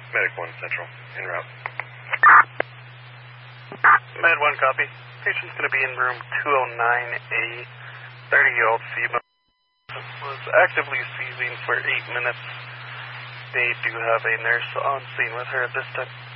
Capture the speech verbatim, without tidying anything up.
Medic one Central, en route. Med one, copy. Patient's going to be in room two oh nine A, thirty-year-old female. Was actively seizing for eight minutes. They do have a nurse on scene with her at this time.